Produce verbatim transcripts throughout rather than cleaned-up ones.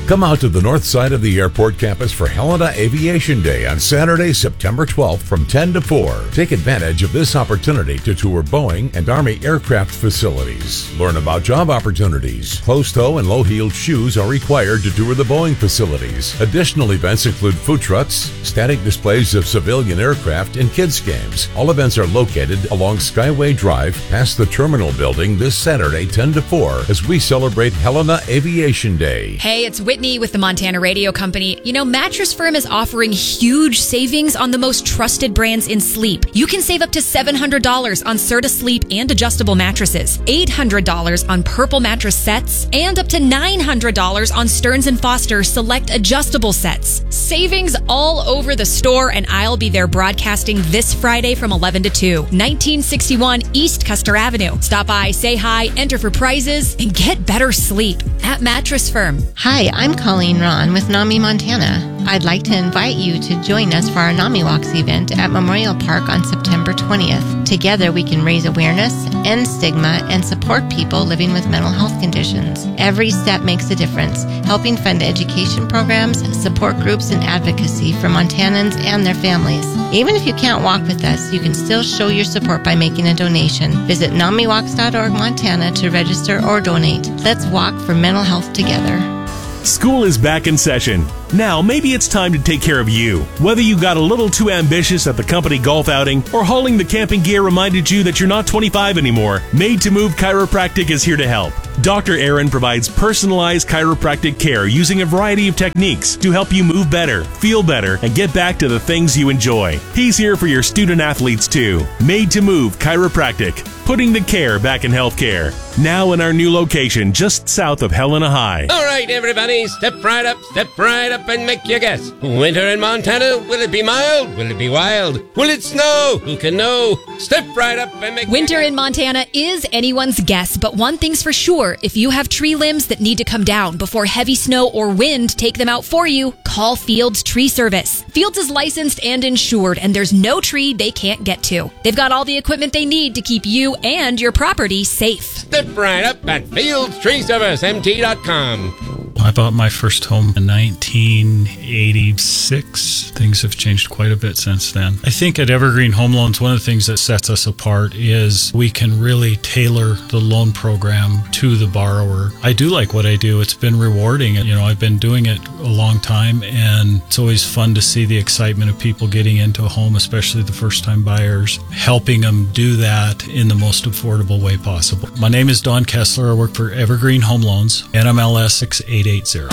Come out to the north side of the airport campus for Helena Aviation Day on Saturday, September twelfth from ten to four. Take advantage of this opportunity to tour Boeing and Army aircraft facilities. Learn about job opportunities. Closed-toe and low-heeled shoes are required to tour the Boeing facilities. Additional events include food trucks, static displays of civilian aircraft, and kids' games. All events are located along Skyway Drive past the terminal building this Saturday, ten to four, as we celebrate Helena Aviation Day. Hey, it's Whitney with the Montana Radio Company. You know, Mattress Firm is offering huge savings on the most trusted brands in sleep. You can save up to seven hundred dollars on Serta Sleep and adjustable mattresses, eight hundred dollars on Purple mattress sets, and up to nine hundred dollars on Stearns and Foster select adjustable sets. Savings all over the store, and I'll be there broadcasting this Friday from eleven to two, nineteen sixty-one East Custer Avenue. Stop by, say hi, enter for prizes, and get better sleep at Mattress Firm. Hi, I'm Colleen Ron with NAMI Montana. I'd like to invite you to join us for our NAMI Walks event at Memorial Park on September twentieth. Together we can raise awareness, end stigma, and support people living with mental health conditions. Every step makes a difference, helping fund education programs, support groups, and advocacy for Montanans and their families. Even if you can't walk with us, you can still show your support by making a donation. Visit nami walks dot org Montana to register or donate. Let's walk for mental health together. School is back in session. Now, maybe it's time to take care of you. Whether you got a little too ambitious at the company golf outing or hauling the camping gear reminded you that you're not twenty-five anymore, Made to Move Chiropractic is here to help. Doctor Aaron provides personalized chiropractic care using a variety of techniques to help you move better, feel better, and get back to the things you enjoy. He's here for your student athletes too. Made to Move Chiropractic, putting the care back in healthcare. Now in our new location just south of Helena High. All right, everybody, step right up, step right up and make your guess. Winter in Montana, will it be mild? Will it be wild? Will it snow? Who can know? Step right up and make Winter in Montana is anyone's guess, but one thing's for sure. If you have tree limbs that need to come down before heavy snow or wind take them out for you, call Fields Tree Service. Fields is licensed and insured, and there's no tree they can't get to. They've got all the equipment they need to keep you and your property safe. Step right up at Fields Tree Service M T dot com. I bought my first home in nineteen eighty-six. Things have changed quite a bit since then. I think at Evergreen Home Loans, one of the things that sets us apart is we can really tailor the loan program to the borrower. I do like what I do. It's been rewarding. You know, I've been doing it a long time, and it's always fun to see the excitement of people getting into a home, especially the first-time buyers, helping them do that in the most affordable way possible. My name is Don Kessler. I work for Evergreen Home Loans, N M L S six eight eight zero.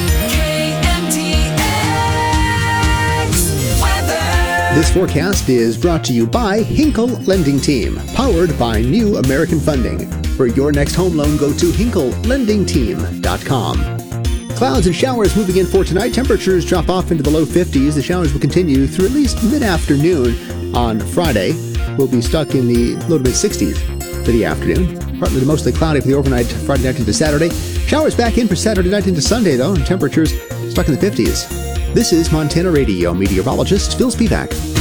This forecast is brought to you by Hinkle Lending Team, powered by New American Funding. For your next home loan, go to hinkle lending team dot com. Clouds and showers moving in for tonight. Temperatures drop off into the low fifties. The showers will continue through at least mid-afternoon on Friday. We'll be stuck in the low to mid-sixties for the afternoon. Partly to mostly cloudy for the overnight Friday night into Saturday. Showers back in for Saturday night into Sunday, though, and temperatures stuck in the fifties. This is Montana Radio meteorologist Phil Spivak.